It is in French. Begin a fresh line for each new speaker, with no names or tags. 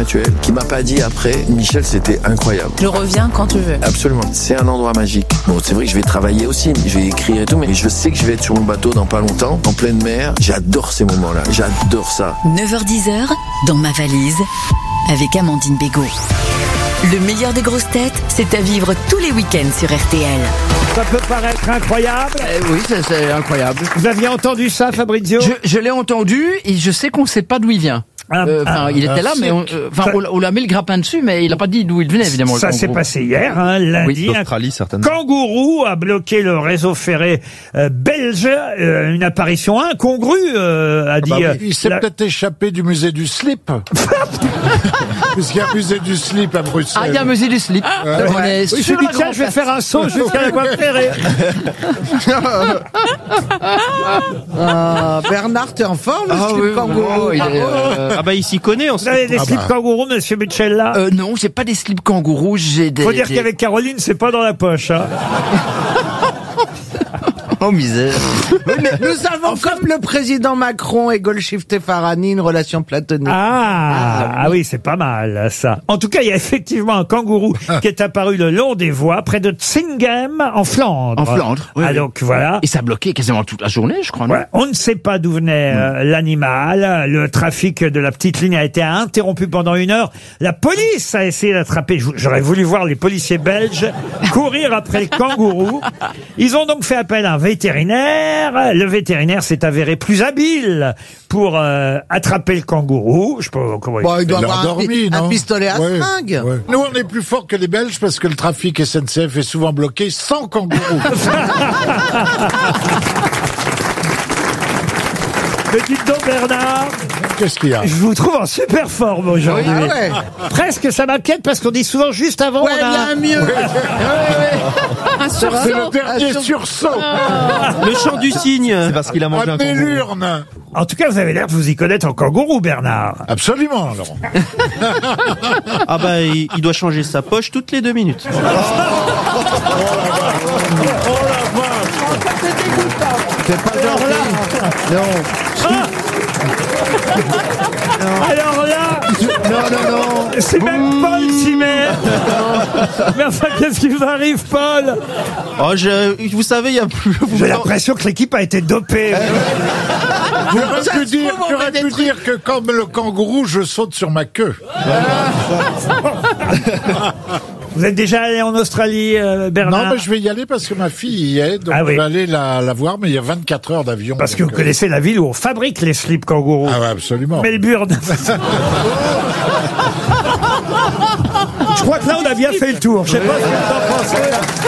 actuel, qui m'a pas dit après, Michel, c'était incroyable.
Je reviens quand tu veux.
Absolument, c'est un endroit magique. Bon, c'est vrai que je vais travailler aussi, je vais écrire et tout, mais je sais que je vais être sur mon bateau dans pas longtemps, en pleine mer. J'adore ces moments-là, j'adore ça.
9h-10h, dans ma valise, avec Amandine Bégaud. Le meilleur des grosses têtes, c'est à vivre tous les week-ends sur RTL.
Ça peut paraître incroyable.
Oui, c'est incroyable.
Vous aviez entendu ça, Fabrizio?
Je l'ai entendu et je sais qu'on ne sait pas d'où il vient. Il était là, mais on l'a mis le grappin dessus, mais il n'a pas dit d'où il venait, évidemment.
Ça s'est passé hier, lundi.
Oui, d'Australie, certainement.
Kangourou a bloqué le réseau ferré belge. Une apparition incongrue, a dit.
Il s'est peut-être échappé du musée du slip. Puisqu'il y a un musée du slip à Bruxelles.
Ah, il y a un musée du slip. On est
Oui,
sur la
tiens, je vais faire un saut jusqu'à la voie ferrée.
Bernard, t'es en forme, le slip kangourou?
Il s'y connaît.
Vous avez des slips kangourous, monsieur Mitchell,
non, j'ai pas des slips kangourous, j'ai des...
Faut dire qu'avec Caroline, c'est pas dans la poche, hein.
Oh misère.
Oui, mais nous avons, comme le président Macron et Golshifteh Farhani, une relation platonique.
Ah oui, c'est pas mal, ça. En tout cas, il y a effectivement un kangourou qui est apparu le long des voies, près de Tsinghem, en Flandre.
En Flandre, oui.
Ah, donc voilà.
Et ça a bloqué quasiment toute la journée, je crois, non?
Ouais, on ne sait pas d'où venait l'animal. Le trafic de la petite ligne a été interrompu pendant 1 heure. La police a essayé d'attraper. J'aurais voulu voir les policiers belges courir après le kangourou. Ils ont donc fait appel à un vétérinaire. Le vétérinaire s'est avéré plus habile pour attraper le kangourou. Je sais pas comment
Il doit avoir un pistolet à
Ouais,
seringue.
ouais. Nous, on est plus forts que les Belges parce que le trafic SNCF est souvent bloqué sans kangourou.
Mais dites donc, Bernard,
Qu'est-ce qu'il y a?
je vous trouve en super forme aujourd'hui.
Ah ouais.
Presque, ça m'inquiète parce qu'on dit souvent juste avant.
Ouais, il y a un mieux.
Un
C'est
sursaut.
le dernier sursaut.
Le chant du cygne.
C'est parce qu'il a mangé un
Amenez
kangourou.
l'urne.
En tout cas, vous avez l'air de vous y connaître en kangourou, Bernard.
Absolument, Laurent.
Il doit changer sa poche toutes les 2 minutes.
C'est pas gentil.
Alors là,
Non.
c'est même Paul qui met. Mais enfin, qu'est-ce qui vous arrive, Paul?
Vous savez, il y a plus...
J'ai l'impression que l'équipe a été dopée.
Tu aurais pu dire que comme le kangourou, je saute sur ma queue.
Vous êtes déjà allé en Australie, Bernard?
Non, mais je vais y aller parce que ma fille y est, donc
Ah oui.
je vais aller la voir, mais il y a 24 heures d'avion.
Parce que vous
donc,
connaissez la ville où on fabrique les slips kangourous.
Ah ouais, absolument.
Melbourne. Je crois que là, on a bien fait le tour. Je sais pas ce que vous en pensez.